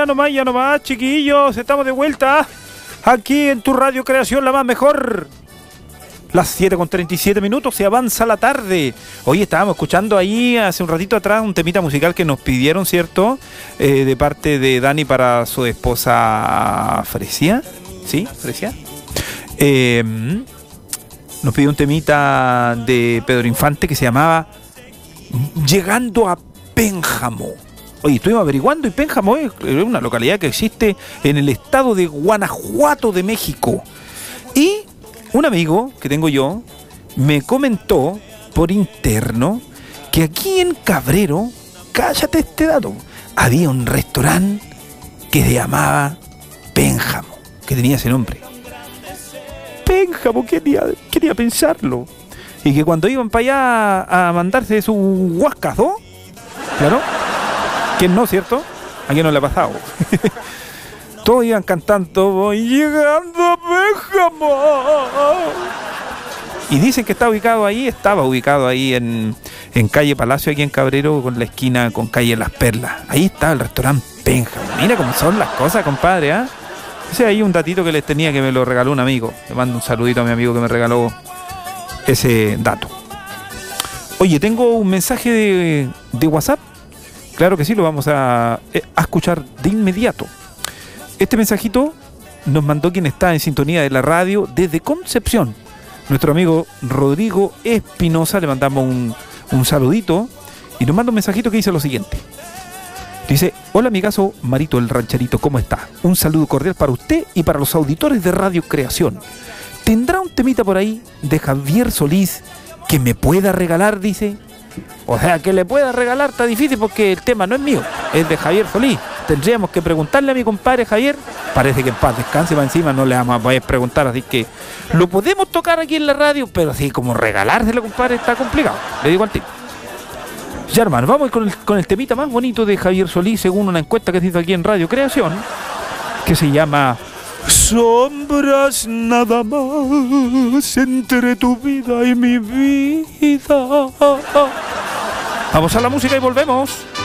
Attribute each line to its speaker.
Speaker 1: ya nomás, chiquillos. Estamos de vuelta aquí en tu Radio Creación, la más mejor. Las 7:37, se avanza la tarde. Hoy estábamos escuchando ahí hace un ratito atrás un temita musical que nos pidieron, ¿cierto? De parte de Dani para su esposa Fresia. ¿Sí? Fresia. Nos pidió un temita de Pedro Infante que se llamaba Llegando a Pénjamo. Oye, estuvimos averiguando y Pénjamo es una localidad que existe en el estado de Guanajuato de México. Y un amigo que tengo yo me comentó por interno que aquí en Cabrero, cállate este dato, había un restaurante que se llamaba Pénjamo, que tenía ese nombre. Pénjamo, quería pensarlo. Y que cuando iban para allá a mandarse su huascazo, claro, que no, ¿cierto? ¿A quién no le ha pasado? Todos iban cantando, voy llegando a Pénjamo. Y dicen que estaba ubicado ahí en calle Palacio, aquí en Cabrero, con la esquina con calle Las Perlas. Ahí estaba el restaurante Pénjamo. Mira cómo son las cosas, compadre, ¿ah? Ese ahí un datito que les tenía, que me lo regaló un amigo. Le mando un saludito a mi amigo que me regaló ese dato. Oye, tengo un mensaje de WhatsApp. Claro que sí, lo vamos a escuchar de inmediato. Este mensajito nos mandó quien está en sintonía de la radio desde Concepción. Nuestro amigo Rodrigo Espinosa, le mandamos un saludito y nos manda un mensajito que dice lo siguiente. Dice: hola amigazo Marito el Rancherito, ¿cómo está? Un saludo cordial para usted y para los auditores de Radio Creación. ¿Tendrá un temita por ahí de Javier Solís que me pueda regalar? Dice. O sea, que le pueda regalar está difícil porque el tema no es mío, es de Javier Solís. Tendríamos que preguntarle a mi compadre Javier. Parece que en paz descanse, para encima no le vamos a poder preguntar, así que lo podemos tocar aquí en la radio, pero así como regalárselo, compadre, está complicado. Le digo al tipo. Ya, hermano, vamos con el temita más bonito de Javier Solís, según una encuesta que se hizo aquí en Radio Creación, que se llama Sombras nada más entre tu vida y mi vida. Vamos a la música y volvemos.